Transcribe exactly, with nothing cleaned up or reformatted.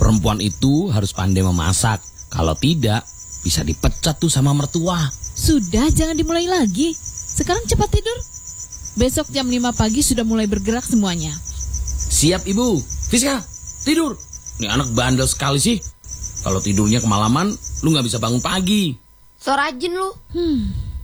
Perempuan itu harus pandai memasak. Kalau tidak, bisa dipecat tuh sama mertua. Sudah, jangan dimulai lagi. Sekarang cepat tidur. Besok jam lima pagi sudah mulai bergerak semuanya. Siap, Ibu. Fiska, tidur. Ini anak bandel sekali sih. Kalau tidurnya kemalaman, lu gak bisa bangun pagi. So rajin lu. Hmm.